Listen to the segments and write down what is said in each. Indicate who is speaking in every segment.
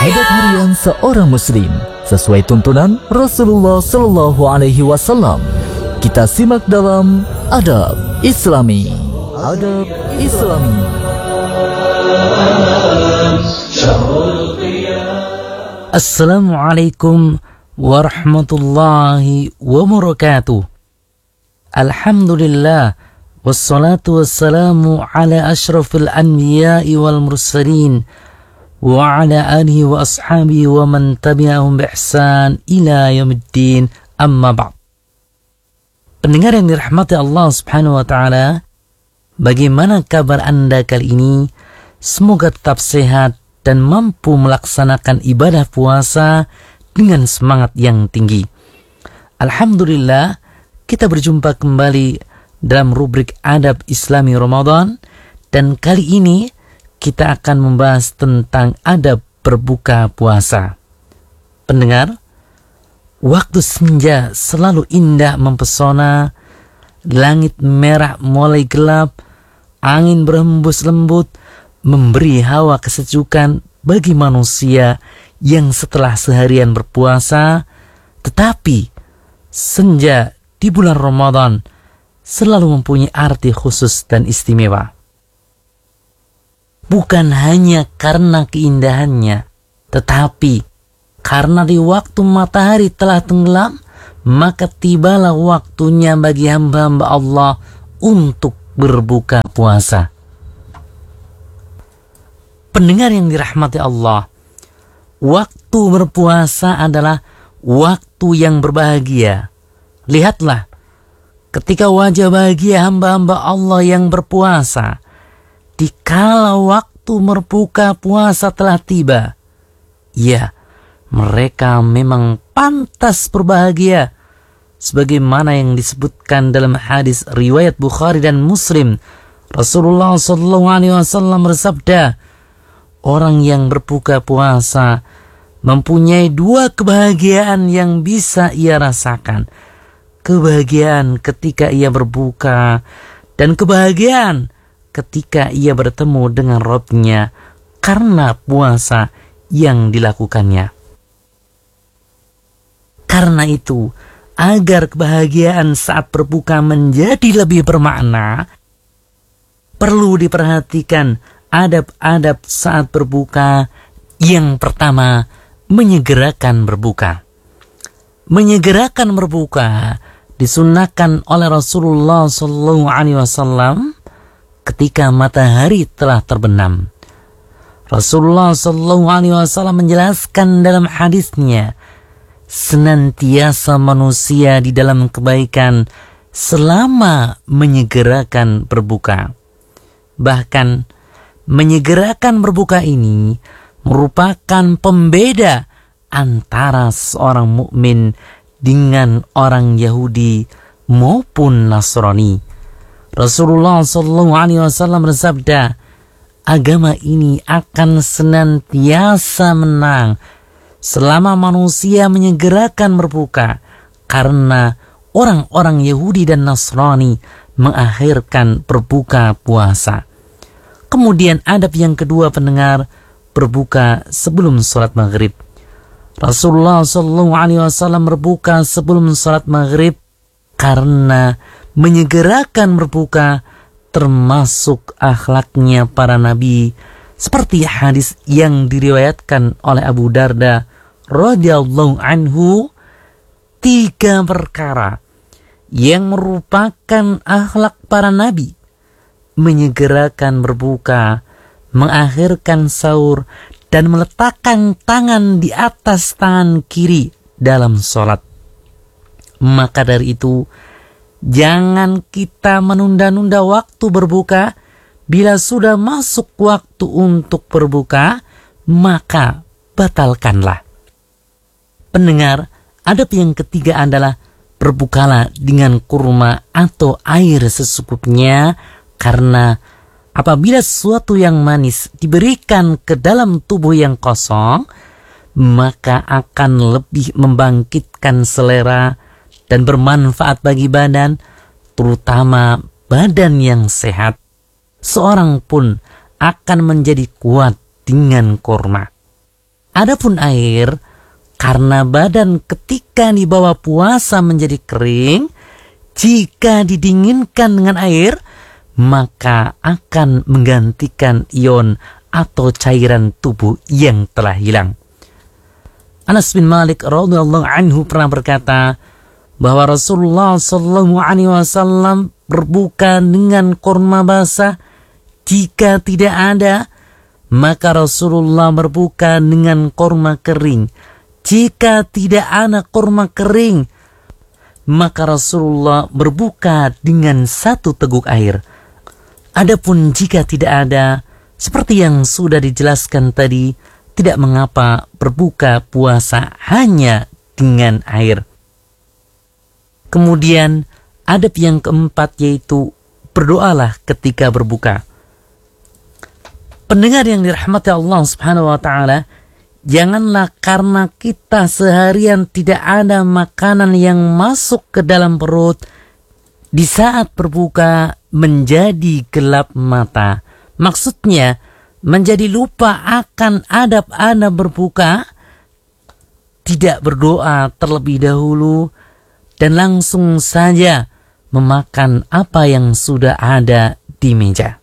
Speaker 1: Adab harian seorang muslim sesuai tuntunan Rasulullah Sallallahu Alaihi Wasallam. Kita simak dalam Adab Islami. Adab Islami.
Speaker 2: Assalamualaikum warahmatullahi wabarakatuh. Alhamdulillah, wassalatu wassalamu ala ashrafil anbiya'i wal mursalin wa ala alihi wa ashabihi wa man tabi'ahum bi ihsan ila yaumiddin, amma ba'd. Pendengar yang dirahmati Allah Subhanahu wa taala, bagaimana kabar Anda kali ini? Semoga tetap sehat dan mampu melaksanakan ibadah puasa dengan semangat yang tinggi. Alhamdulillah, kita berjumpa kembali dalam rubrik Adab Islami Ramadan, dan kali ini kita akan membahas tentang adab berbuka puasa. Pendengar, waktu senja selalu indah mempesona, langit merah mulai gelap, angin berhembus lembut, memberi hawa kesejukan bagi manusia yang setelah seharian berpuasa. Tetapi senja di bulan Ramadan selalu mempunyai arti khusus dan istimewa. Bukan hanya karena keindahannya, tetapi karena di waktu matahari telah tenggelam, maka tibalah waktunya bagi hamba-hamba Allah untuk berbuka puasa. Pendengar yang dirahmati Allah, waktu berpuasa adalah waktu yang berbahagia. Lihatlah, ketika wajah bahagia hamba-hamba Allah yang berpuasa, dikala waktu berbuka puasa telah tiba, ya, mereka memang pantas berbahagia. Sebagaimana yang disebutkan dalam hadis riwayat Bukhari dan Muslim, Rasulullah SAW bersabda, orang yang berbuka puasa mempunyai dua kebahagiaan yang bisa ia rasakan. Kebahagiaan ketika ia berbuka, dan kebahagiaan ketika ia bertemu dengan Rabb-Nya karena puasa yang dilakukannya. Karena itu, agar kebahagiaan saat berbuka menjadi lebih bermakna, perlu diperhatikan adab-adab saat berbuka. Yang pertama, menyegerakan berbuka. Menyegerakan berbuka disunnahkan oleh Rasulullah SAW ketika matahari telah terbenam. Rasulullah SAW menjelaskan dalam hadisnya, senantiasa manusia di dalam kebaikan selama menyegerakan berbuka. Bahkan menyegerakan berbuka ini merupakan pembeda antara seorang mukmin dengan orang Yahudi maupun Nasrani. Rasulullah SAW bersabda, agama ini akan senantiasa menang selama manusia menyegerakan berbuka, karena orang-orang Yahudi dan Nasrani mengakhirkan berbuka puasa. Kemudian adab yang kedua, pendengar, berbuka sebelum sholat maghrib. Rasulullah SAW berbuka sebelum sholat maghrib karena menyegerakan berbuka termasuk akhlaknya para nabi, seperti hadis yang diriwayatkan oleh Abu Darda radhiyallahu anhu, 3 perkara yang merupakan akhlak para nabi: menyegerakan berbuka, mengakhirkan sahur, dan meletakkan tangan di atas tangan kiri dalam sholat. Maka dari itu, jangan kita menunda-nunda waktu berbuka. Bila sudah masuk waktu untuk berbuka, maka batalkanlah. Pendengar, adab yang ketiga adalah berbukalah dengan kurma atau air secukupnya, karena apabila sesuatu yang manis diberikan ke dalam tubuh yang kosong, maka akan lebih membangkitkan selera dan bermanfaat bagi badan, terutama badan yang sehat. Seorang pun akan menjadi kuat dengan kurma. Adapun air, karena badan ketika di bawah puasa menjadi kering, jika didinginkan dengan air, maka akan menggantikan ion atau cairan tubuh yang telah hilang. Anas bin Malik radhiyallahu anhu pernah berkata bahwa Rasulullah sallallahu alaihi wasallam berbuka dengan kurma basah. Jika tidak ada, maka Rasulullah berbuka dengan kurma kering. Jika tidak ada kurma kering, maka Rasulullah berbuka dengan 1 teguk air. Adapun jika tidak ada, seperti yang sudah dijelaskan tadi, tidak mengapa berbuka puasa hanya dengan air. Kemudian adab yang keempat yaitu berdoalah ketika berbuka. Pendengar yang dirahmati Allah Subhanahu wa taala, janganlah karena kita seharian tidak ada makanan yang masuk ke dalam perut, di saat berbuka menjadi gelap mata. Maksudnya menjadi lupa akan adab-adab berbuka, tidak berdoa terlebih dahulu, dan langsung saja memakan apa yang sudah ada di meja.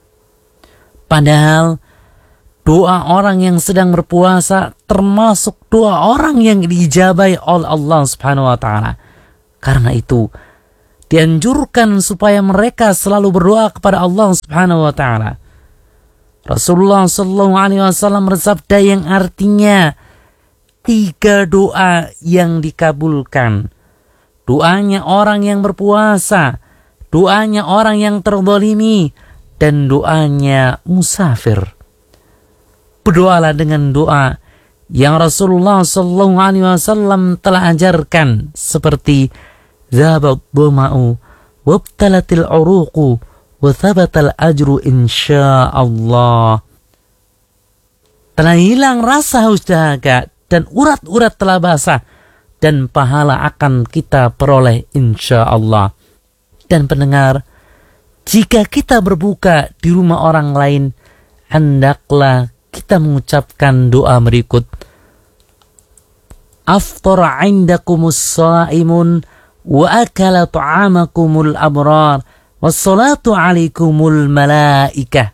Speaker 2: Padahal doa orang yang sedang berpuasa termasuk doa orang yang diijabai oleh Allah Subhanahu wa taala. Karena itu dianjurkan supaya mereka selalu berdoa kepada Allah Subhanahu wa taala. Rasulullah sallallahu alaihi wasallam bersabda yang artinya 3 doa yang dikabulkan. Doanya orang yang berpuasa, doanya orang yang terzalimi, dan doanya musafir. Berdoalah dengan doa yang Rasulullah sallallahu alaihi wasallam telah ajarkan, seperti zabat dhama'u wabtalatil uruqu wa thabatal ajru insyaallah. Telah hilang rasa haus dahaga dan urat-urat telah basah, dan pahala akan kita peroleh insyaallah. Dan pendengar, jika kita berbuka di rumah orang lain, hendaklah kita mengucapkan doa berikut. Aftara indakumus shaimun wa akala ta'amakumul abrar wassalatu alaikumul malaikah.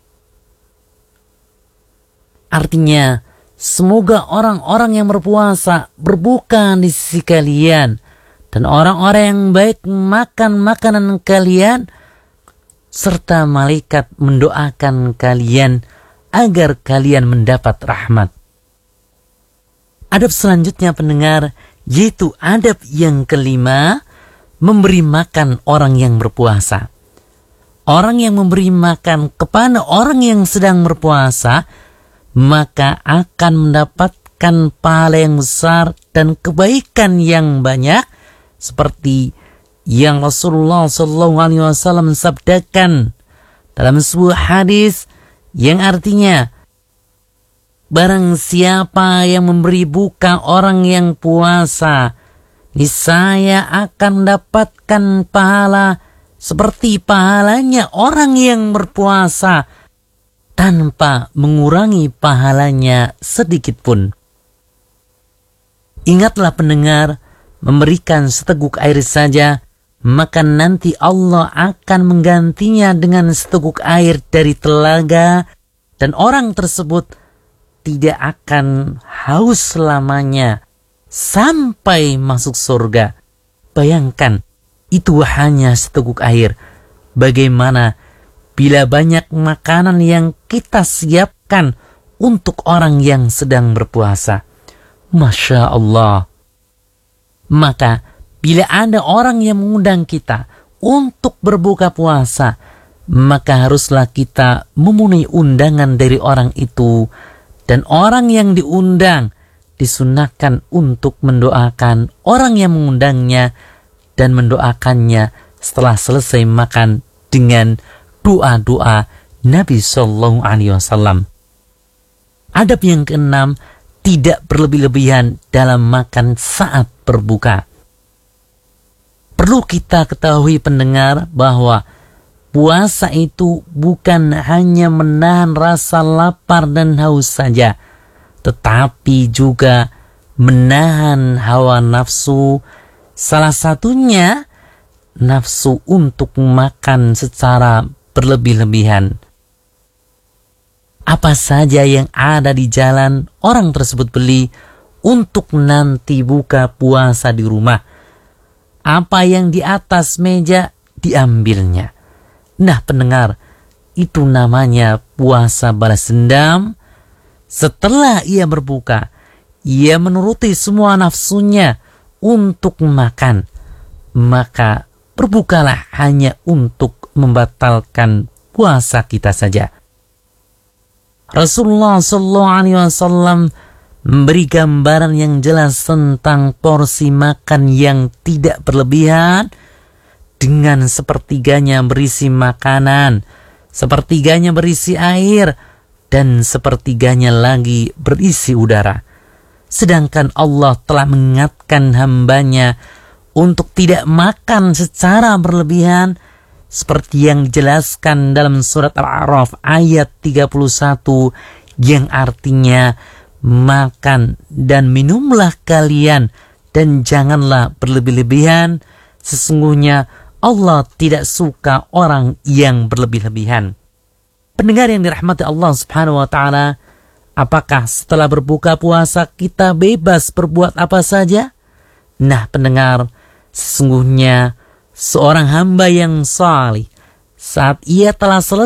Speaker 2: Artinya, semoga orang-orang yang berpuasa berbuka di sisi kalian, dan orang-orang yang baik makan makanan kalian, serta malaikat mendoakan kalian agar kalian mendapat rahmat. Adab selanjutnya pendengar, yaitu adab yang kelima, memberi makan orang yang berpuasa. Orang yang memberi makan kepada orang yang sedang berpuasa, maka akan mendapatkan pahala yang besar dan kebaikan yang banyak, seperti yang Rasulullah SAW sabdakan dalam sebuah hadis yang artinya, barang siapa yang memberi buka orang yang puasa, niscaya akan mendapatkan pahala seperti pahalanya orang yang berpuasa, tanpa mengurangi pahalanya sedikit pun. Ingatlah pendengar, memberikan seteguk air saja, maka nanti Allah akan menggantinya dengan seteguk air dari telaga, dan orang tersebut tidak akan haus selamanya sampai masuk surga. Bayangkan, itu hanya seteguk air. Bagaimana bila banyak makanan yang kita siapkan untuk orang yang sedang berpuasa? Masya Allah. Maka bila ada orang yang mengundang kita untuk berbuka puasa, maka haruslah kita memenuhi undangan dari orang itu. Dan orang yang diundang disunahkan untuk mendoakan orang yang mengundangnya dan mendoakannya setelah selesai makan dengan doa-doa Nabi Sallallahu Alaihi Wasallam. Adab yang keenam, tidak berlebih-lebihan dalam makan saat berbuka. Perlu kita ketahui pendengar bahwa puasa itu bukan hanya menahan rasa lapar dan haus saja, tetapi juga menahan hawa nafsu. Salah satunya nafsu untuk makan secara berlebih-lebihan. Apa saja yang ada di jalan, orang tersebut beli untuk nanti buka puasa di rumah. Apa yang di atas meja diambilnya. Nah pendengar, itu namanya puasa balas dendam. Setelah ia berbuka, ia menuruti semua nafsunya untuk makan. Maka berbukalah hanya untuk membatalkan puasa kita saja. Rasulullah SAW memberi gambaran yang jelas tentang porsi makan yang tidak berlebihan, dengan sepertiganya berisi makanan, sepertiganya berisi air, dan sepertiganya lagi berisi udara. Sedangkan Allah telah mengingatkan hambanya untuk tidak makan secara berlebihan, seperti yang dijelaskan dalam surat Al-A'raf ayat 31, yang artinya, makan dan minumlah kalian dan janganlah berlebih-lebihan. Sesungguhnya Allah tidak suka orang yang berlebih-lebihan. Pendengar yang dirahmati Allah Subhanahu wa Ta'ala, apakah setelah berbuka puasa kita bebas berbuat apa saja? Nah pendengar, sesungguhnya seorang hamba yang salih, saat ia telah selesai